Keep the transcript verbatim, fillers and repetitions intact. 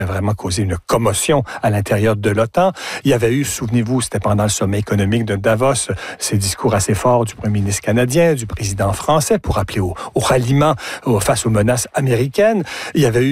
vraiment causé une commotion à l'intérieur de l'OTAN. Il y avait eu, souvenez-vous, c'était pendant le sommet économique de Davos, ces discours assez forts du premier ministre canadien, du président français pour appeler au, au ralliement face aux menaces américaines. Il y avait eu